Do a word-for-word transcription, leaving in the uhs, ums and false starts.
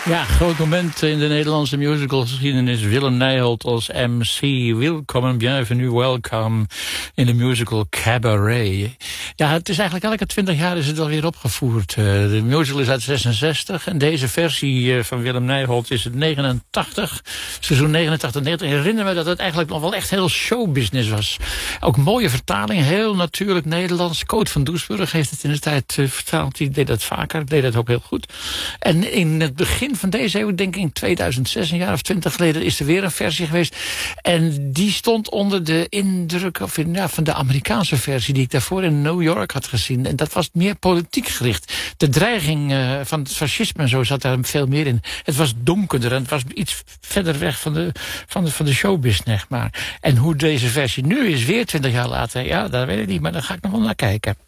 Ja, groot moment in de Nederlandse musicalgeschiedenis. Willem Nijholt als M C. Welkom, bienvenue, welcome in de musical Cabaret. Ja, het is eigenlijk elke twintig jaar is het alweer opgevoerd. De musical is uit zesenzestig en deze versie van Willem Nijholt is het negenentachtig. Seizoen negenentachtig, negentig. Ik herinner me dat het eigenlijk nog wel echt heel showbusiness was. Ook mooie vertaling, heel natuurlijk Nederlands. Coot van Doesburg heeft het in de tijd vertaald. Die deed dat vaker, deed dat ook heel goed. En in het begin van deze eeuw, denk ik in tweeduizend zes, een jaar of twintig geleden, is er weer een versie geweest. En die stond onder de indruk of in, ja, van de Amerikaanse versie die ik daarvoor in New York had gezien. En dat was meer politiek gericht. De dreiging uh, van het fascisme en zo zat daar veel meer in. Het was donkerder en het was iets verder weg van de, van de, van de showbusiness. Maar. En hoe deze versie nu is, weer twintig jaar later, ja, dat weet ik niet, maar daar ga ik nog wel naar kijken.